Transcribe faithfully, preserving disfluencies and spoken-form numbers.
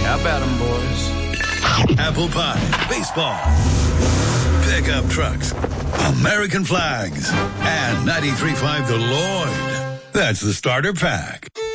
How about them, boys? Apple pie, baseball, pickup trucks, American flags, and ninety-three point five The Lloyd. That's the starter pack.